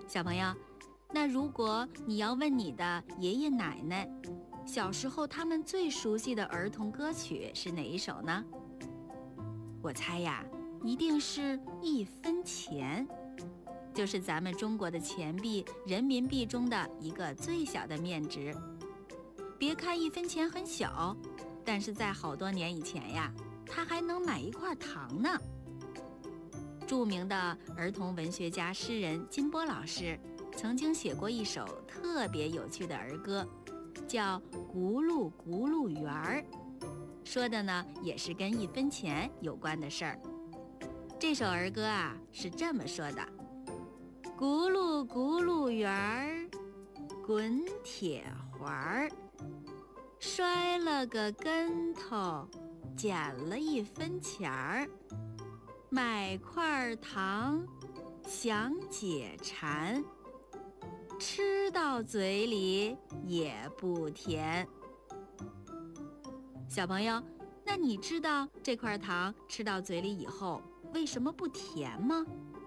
小朋友，那如果你要问你的爷爷奶奶，小时候他们最熟悉的儿童歌曲是哪一首呢？我猜呀，一定是1分钱，就是咱们中国的钱币人民币中的一个最小的面值。别看1分钱很小，但是在好多年以前呀，它还能买一块糖呢。著名的儿童文学家诗人金波老师曾经写过一首特别有趣的儿歌，叫《咕噜咕噜园儿》，说的呢也是跟1分钱有关的事儿。这首儿歌啊是这么说的：咕噜咕噜园儿，滚铁环儿，摔了个跟头，捡了1分钱儿，买块糖，想解馋，吃到嘴里也不甜。小朋友，那你知道这块糖吃到嘴里以后为什么不甜吗？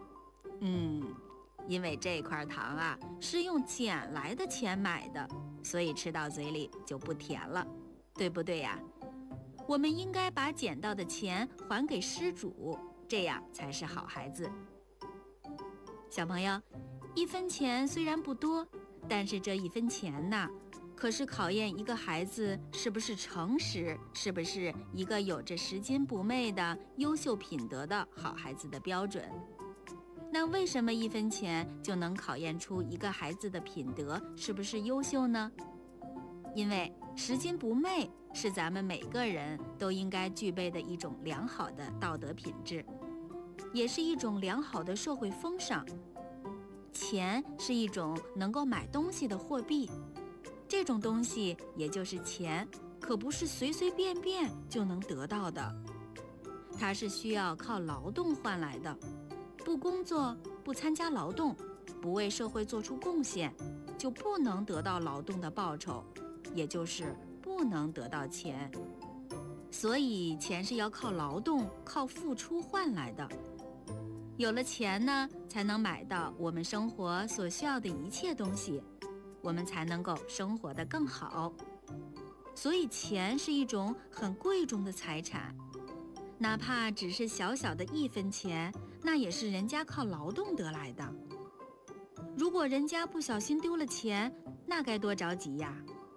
因为这块糖啊是用捡来的钱买的，所以吃到嘴里就不甜了，对不对呀？我们应该把捡到的钱还给失主，这样才是好孩子。小朋友，1分钱虽然不多，但是这1分钱呢，可是考验一个孩子是不是诚实，是不是一个有着拾金不昧的优秀品德的好孩子的标准。那为什么1分钱就能考验出一个孩子的品德是不是优秀呢？因为拾金不昧是咱们每个人都应该具备的一种良好的道德品质，也是一种良好的社会风尚。钱是一种能够买东西的货币，这种东西也就是钱，可不是随随便便就能得到的，它是需要靠劳动换来的。不工作，不参加劳动，不为社会做出贡献，就不能得到劳动的报酬，也就是不能得到钱。所以钱是要靠劳动，靠付出换来的。有了钱呢，才能买到我们生活所需要的一切东西，我们才能够生活得更好。所以钱是一种很贵重的财产，哪怕只是小小的1分钱，那也是人家靠劳动得来的。如果人家不小心丢了钱，那该多着急呀！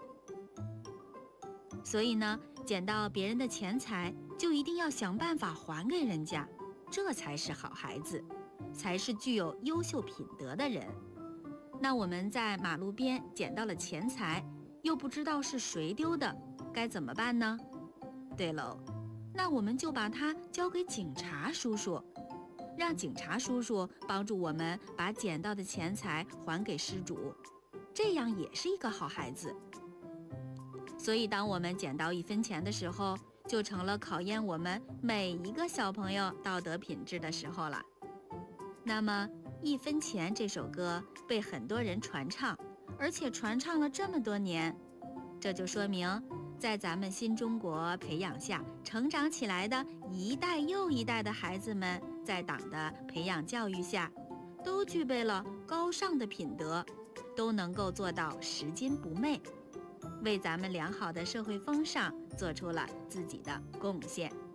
所以呢，捡到别人的钱财，就一定要想办法还给人家，这才是好孩子，才是具有优秀品德的人。那我们在马路边捡到了钱财，又不知道是谁丢的，该怎么办呢？对喽，那我们就把它交给警察叔叔，让警察叔叔帮助我们把捡到的钱财还给失主，这样也是一个好孩子。所以当我们捡到1分钱的时候，就成了考验我们每一个小朋友道德品质的时候了。那么1分钱这首歌被很多人传唱，而且传唱了这么多年，这就说明在咱们新中国培养下成长起来的一代又一代的孩子们，在党的培养教育下，都具备了高尚的品德，都能够做到拾金不昧，为咱们良好的社会风尚做出了自己的贡献。